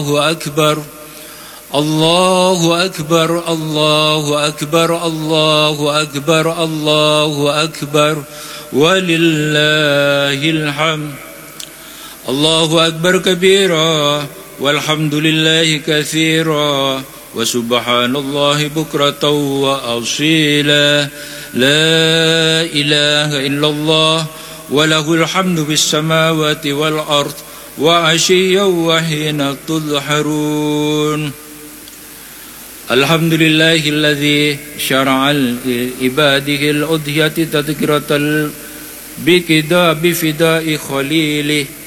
أكبر الله أكبر الله أكبر الله أكبر الله أكبر ولله الحمد. الله أكبر كبيرا والحمد لله كثيرا وسبحان الله بكرة وأصيلا. لا إله إلا الله وله الحمد في السماوات والأرض وعشيا وحين تظهرون. الحمد لله الذي شرع لعباده الأضحية تذكرة بفداء خليله